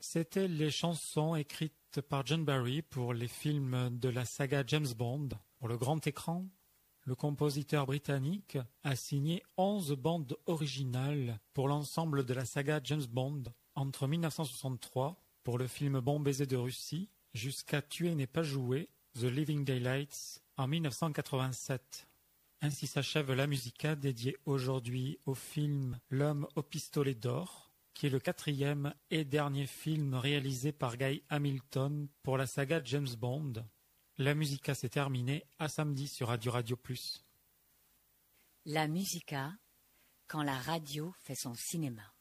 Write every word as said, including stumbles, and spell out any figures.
C'étaient les chansons écrites par John Barry pour les films de la saga James Bond. Pour le grand écran, le compositeur britannique a signé onze bandes originales pour l'ensemble de la saga James Bond entre mille neuf cent soixante-trois pour le film Bon baiser de Russie jusqu'à Tuer n'est pas joué, The Living Daylights en mille neuf cent quatre-vingt-sept. Ainsi s'achève la musica dédiée aujourd'hui au film L'homme au pistolet d'or, qui est le quatrième et dernier film réalisé par Guy Hamilton pour la saga James Bond. La musica s'est terminée, à samedi sur Radio Radio Plus. La musica, quand la radio fait son cinéma.